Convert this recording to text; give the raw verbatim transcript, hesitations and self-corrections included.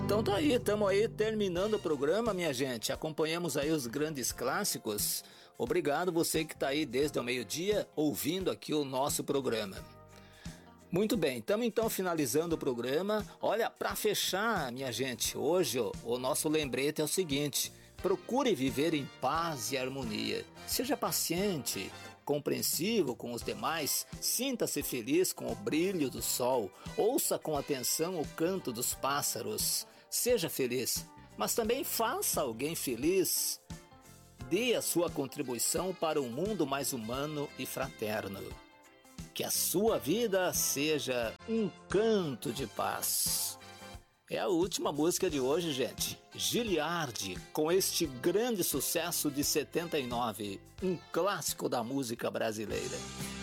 Então tá aí, estamos aí terminando o programa, minha gente. Acompanhamos aí os grandes clássicos. Obrigado você que tá aí desde o meio-dia ouvindo aqui o nosso programa. Muito bem, estamos então finalizando o programa. Olha, para fechar, minha gente, hoje ó, o nosso lembrete é o seguinte: procure viver em paz e harmonia. Seja paciente, compreensivo com os demais, sinta-se feliz com o brilho do sol, ouça com atenção o canto dos pássaros. Seja feliz, mas também faça alguém feliz. Dê a sua contribuição para um mundo mais humano e fraterno. Que a sua vida seja um canto de paz. É a última música de hoje, gente. Giliardi, com este grande sucesso de setenta e nove, um clássico da música brasileira.